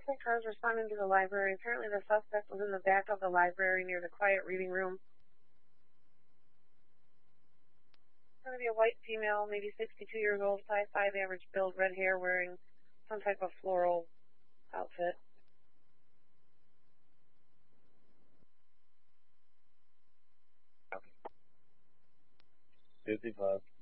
suspect cars responding to the library. Apparently the suspect was in the back of the library near the quiet reading room. It's going to be a white female, maybe 62 years old, 5'5", average build, red hair, wearing some type of floral outfit. Okay. 55.